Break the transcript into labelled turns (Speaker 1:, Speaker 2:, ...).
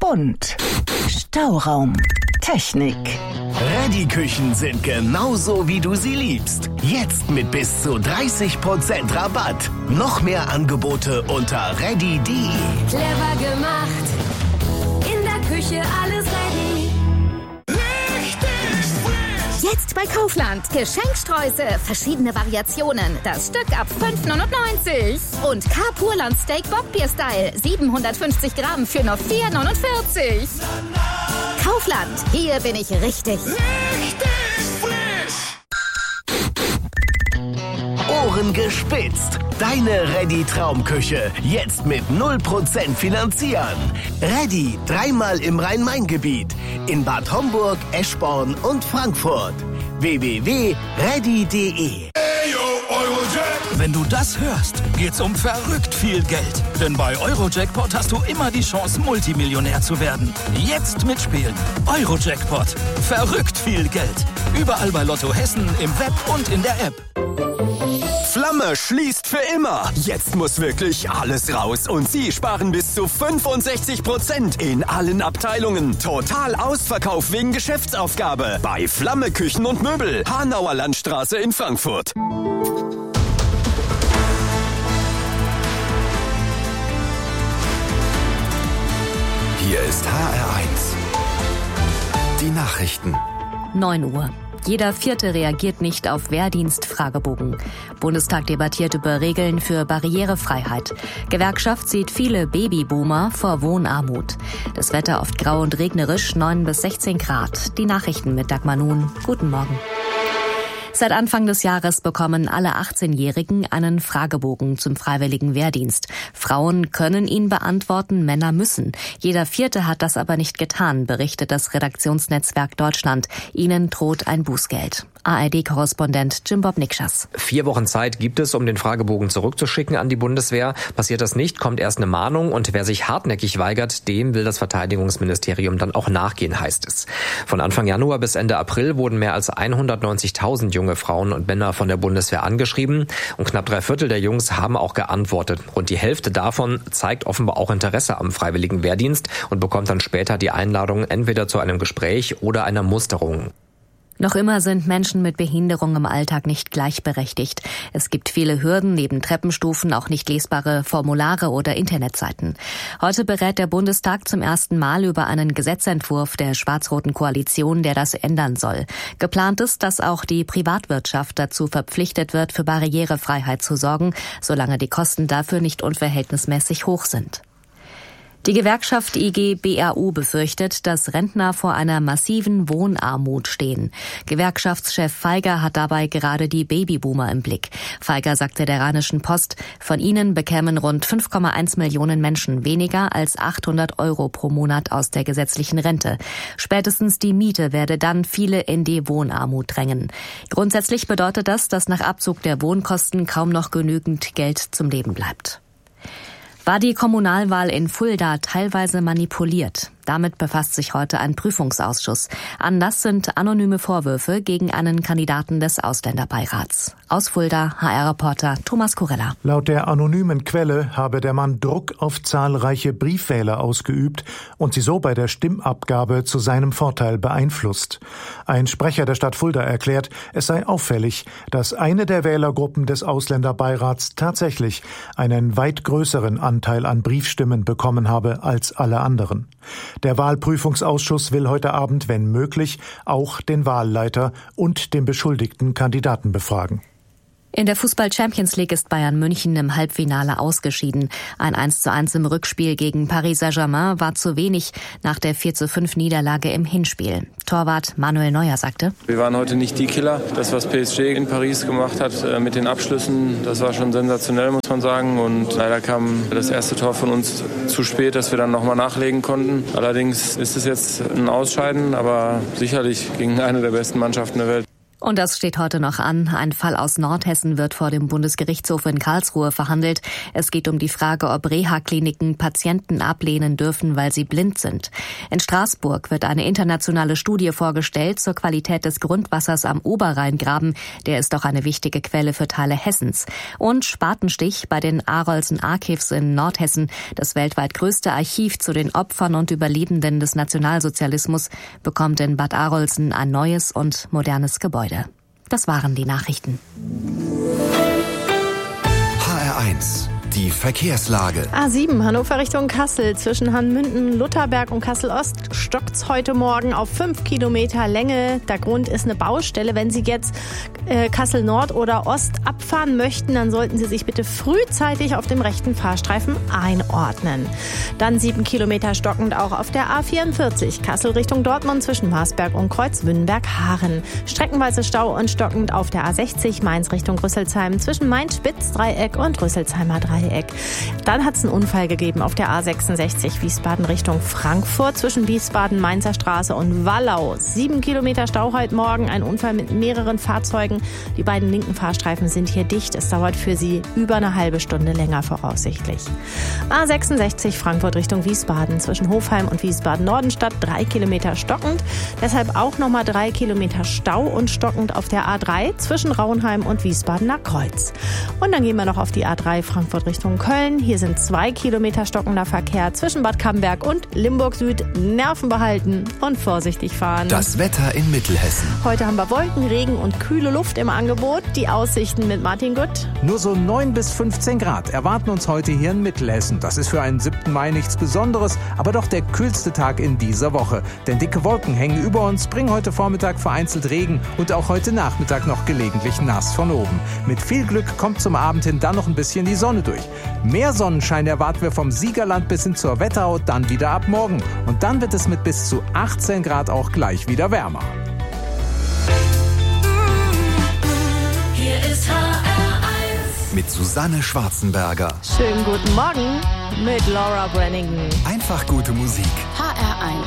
Speaker 1: und Stauraum. Technik.
Speaker 2: Reddy-Küchen sind genauso, wie du sie liebst. Jetzt mit bis zu 30% Rabatt. Noch mehr Angebote unter reddy.de.
Speaker 3: Clever gemacht. In der Küche alles ready.
Speaker 4: Jetzt bei Kaufland. Geschenkstreusel, verschiedene Variationen. Das Stück ab 5,99. Und Carpurland Steak Bockbier-Style. 750 Gramm für nur 4,49. Kaufland, hier bin ich richtig.
Speaker 2: Ohren gespitzt. Deine Reddy-Traumküche. Jetzt mit 0% finanzieren. Reddy, 3-mal im Rhein-Main-Gebiet. In Bad Homburg, Eschborn und Frankfurt. www.reddy.de.
Speaker 5: Wenn du das hörst, geht's um verrückt viel Geld. Denn bei Eurojackpot hast du immer die Chance, Multimillionär zu werden. Jetzt mitspielen. Eurojackpot. Verrückt viel Geld. Überall bei Lotto Hessen, im Web und in der App.
Speaker 6: Flamme schließt für immer. Jetzt muss wirklich alles raus und Sie sparen bis zu 65% in allen Abteilungen. Total Ausverkauf wegen Geschäftsaufgabe bei Flamme Küchen und Möbel. Hanauer Landstraße in Frankfurt.
Speaker 7: Hier ist HR1. Die Nachrichten.
Speaker 8: 9 Uhr. Jeder Vierte reagiert nicht auf Wehrdienst-Fragebogen. Bundestag debattiert über Regeln für Barrierefreiheit. Gewerkschaft sieht viele Babyboomer vor Wohnarmut. Das Wetter oft grau und regnerisch, 9 bis 16 Grad. Die Nachrichten mit Dagmar Nun. Guten Morgen. Seit Anfang des Jahres bekommen alle 18-Jährigen einen Fragebogen zum freiwilligen Wehrdienst. Frauen können ihn beantworten, Männer müssen. Jeder Vierte hat das aber nicht getan, berichtet das Redaktionsnetzwerk Deutschland. Ihnen droht ein Bußgeld. ARD-Korrespondent Jim Bob Nikschas.
Speaker 9: 4 Wochen Zeit gibt es, um den Fragebogen zurückzuschicken an die Bundeswehr. Passiert das nicht, kommt erst eine Mahnung und wer sich hartnäckig weigert, dem will das Verteidigungsministerium dann auch nachgehen, heißt es. Von Anfang Januar bis Ende April wurden mehr als 190.000 junge Frauen und Männer von der Bundeswehr angeschrieben und knapp 3/4 der Jungs haben auch geantwortet. Rund die Hälfte davon zeigt offenbar auch Interesse am freiwilligen Wehrdienst und bekommt dann später die Einladung entweder zu einem Gespräch oder einer Musterung.
Speaker 8: Noch immer sind Menschen mit Behinderung im Alltag nicht gleichberechtigt. Es gibt viele Hürden, neben Treppenstufen auch nicht lesbare Formulare oder Internetseiten. Heute berät der Bundestag zum ersten Mal über einen Gesetzentwurf der schwarz-roten Koalition, der das ändern soll. Geplant ist, dass auch die Privatwirtschaft dazu verpflichtet wird, für Barrierefreiheit zu sorgen, solange die Kosten dafür nicht unverhältnismäßig hoch sind. Die Gewerkschaft IG BAU befürchtet, dass Rentner vor einer massiven Wohnarmut stehen. Gewerkschaftschef Feiger hat dabei gerade die Babyboomer im Blick. Feiger sagte der Rheinischen Post, von ihnen bekämen rund 5,1 Millionen Menschen weniger als 800 € pro Monat aus der gesetzlichen Rente. Spätestens die Miete werde dann viele in die Wohnarmut drängen. Grundsätzlich bedeutet das, dass nach Abzug der Wohnkosten kaum noch genügend Geld zum Leben bleibt. War die Kommunalwahl in Fulda teilweise manipuliert? Damit befasst sich heute ein Prüfungsausschuss. Anlass sind anonyme Vorwürfe gegen einen Kandidaten des Ausländerbeirats. Aus Fulda, HR-Reporter Thomas Kurella.
Speaker 10: Laut der anonymen Quelle habe der Mann Druck auf zahlreiche Briefwähler ausgeübt und sie so bei der Stimmabgabe zu seinem Vorteil beeinflusst. Ein Sprecher der Stadt Fulda erklärt, es sei auffällig, dass eine der Wählergruppen des Ausländerbeirats tatsächlich einen weit größeren Anteil an Briefstimmen bekommen habe als alle anderen. Der Wahlprüfungsausschuss will heute Abend, wenn möglich, auch den Wahlleiter und den beschuldigten Kandidaten befragen.
Speaker 8: In der Fußball-Champions League ist Bayern München im Halbfinale ausgeschieden. Ein 1:1 im Rückspiel gegen Paris Saint-Germain war zu wenig nach der 4:5 Niederlage im Hinspiel. Torwart Manuel Neuer sagte:
Speaker 11: Wir waren heute nicht die Killer. Das, was PSG in Paris gemacht hat mit den Abschlüssen, das war schon sensationell, muss man sagen. Und leider kam das erste Tor von uns zu spät, dass wir dann nochmal nachlegen konnten. Allerdings ist es jetzt ein Ausscheiden, aber sicherlich gegen eine der besten Mannschaften der Welt.
Speaker 8: Und das steht heute noch an. Ein Fall aus Nordhessen wird vor dem Bundesgerichtshof in Karlsruhe verhandelt. Es geht um die Frage, ob Reha-Kliniken Patienten ablehnen dürfen, weil sie blind sind. In Straßburg wird eine internationale Studie vorgestellt zur Qualität des Grundwassers am Oberrheingraben. Der ist doch eine wichtige Quelle für Teile Hessens. Und Spatenstich bei den Arolsen Archivs in Nordhessen. Das weltweit größte Archiv zu den Opfern und Überlebenden des Nationalsozialismus bekommt in Bad Arolsen ein neues und modernes Gebäude. Das waren die Nachrichten.
Speaker 7: HR1, die Verkehrslage.
Speaker 12: A7 Hannover Richtung Kassel. Zwischen Hanmünden, Lutherberg und Kassel-Ost stockt's heute Morgen auf 5 Kilometer Länge. Der Grund ist eine Baustelle. Wenn Sie jetzt Kassel-Nord oder Ost abfahren möchten, dann sollten Sie sich bitte frühzeitig auf dem rechten Fahrstreifen einordnen. Dann 7 Kilometer stockend auch auf der A44 Kassel Richtung Dortmund zwischen Marsberg und Kreuzwünnenberg-Haaren. Streckenweise Stau und stockend auf der A60 Mainz Richtung Rüsselsheim zwischen Mainz-Spitz-Dreieck und Rüsselsheimer Dreieck. Dann hat es einen Unfall gegeben auf der A66 Wiesbaden Richtung Frankfurt zwischen Wiesbaden Mainzer Straße und Wallau. 7 Kilometer Stau heute Morgen, ein Unfall mit mehreren Fahrzeugen. Die beiden linken Fahrstreifen sind hier dicht. Es dauert für Sie über eine halbe Stunde länger voraussichtlich. A66 Frankfurt Richtung Wiesbaden zwischen Hofheim und Wiesbaden-Nordenstadt 3 Kilometer stockend. Deshalb auch nochmal 3 Kilometer Stau und stockend auf der A3 zwischen Rauenheim und Wiesbadener Kreuz. Und dann gehen wir noch auf die A3 Frankfurt Richtung Köln. Hier sind 2 Kilometer stockender Verkehr zwischen Bad Camberg und Limburg Süd. Nerven behalten und vorsichtig fahren.
Speaker 7: Das Wetter in Mittelhessen.
Speaker 12: Heute haben wir Wolken, Regen und kühle Luft im Angebot. Die Aussichten mit Martin Gutt.
Speaker 13: Nur so 9 bis 15 Grad erwarten uns heute hier in Mittelhessen. Das ist für einen 7. Mai nichts Besonderes, aber doch der kühlste Tag in dieser Woche. Denn dicke Wolken hängen über uns, bringen heute Vormittag vereinzelt Regen und auch heute Nachmittag noch gelegentlich nass von oben. Mit viel Glück kommt zum Abend hin dann noch ein bisschen die Sonne durch. Mehr Sonnenschein erwarten wir vom Siegerland bis hin zur Wetterau dann wieder ab morgen. Und dann wird es mit bis zu 18 Grad auch gleich wieder wärmer.
Speaker 3: Hier ist HR1
Speaker 7: mit Susanne Schwarzenberger.
Speaker 12: Schönen guten Morgen mit Laura Brennington.
Speaker 7: Einfach gute Musik.
Speaker 1: HR1